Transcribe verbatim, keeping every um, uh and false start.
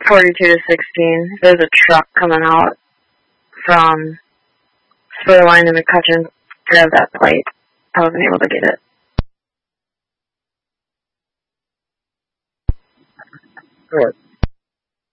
forty-two to sixteen. There's a truck coming out from Spurline and McCutcheon. Grab that plate. I wasn't able to get it. Alright.